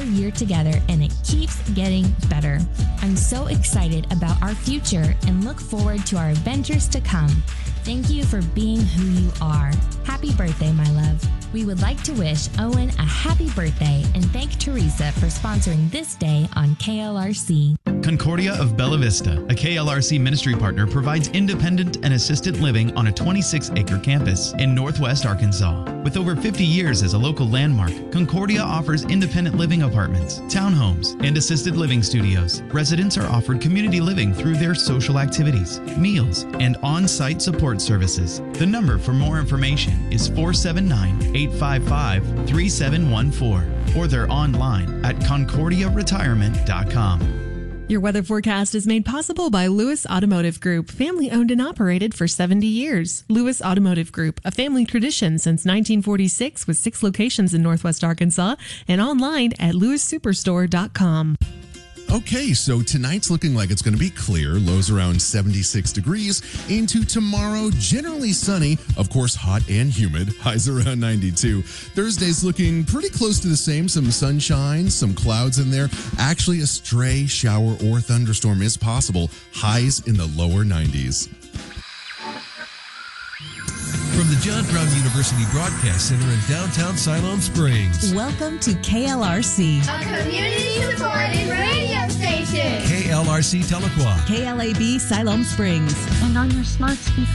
year together, and it keeps getting better. I'm so excited about our future and look forward to our adventures to come. Thank you for being who you are. Happy birthday, my love. We would like to wish Owen a happy birthday and thank Teresa for sponsoring this day on KLRC. Concordia of Bella Vista, a KLRC ministry partner, provides independent and assisted living on a 26-acre campus in Northwest Arkansas. With over 50 years as a local landmark, Concordia offers independent living apartments, townhomes, and assisted living studios. Residents are offered community living through their social activities, meals, and on-site support services. The number for more information is 479-855-3714, or they're online at concordiaretirement.com. Your weather forecast is made possible by Lewis Automotive Group, family owned and operated for 70 years. Lewis Automotive Group, a family tradition since 1946 with 6 locations in Northwest Arkansas and online at lewissuperstore.com. Okay, so tonight's looking like it's going to be clear. Lows around 76 degrees. Into tomorrow, generally sunny. Of course, hot and humid. Highs around 92. Thursday's looking pretty close to the same. Some sunshine, some clouds in there. Actually, a stray shower or thunderstorm is possible. Highs in the lower 90s. From the John Brown University Broadcast Center in downtown Siloam Springs. Welcome to KLRC. A community-supported radio station. KLRC Tahlequah. KLAB Siloam Springs. And on your smart speaker.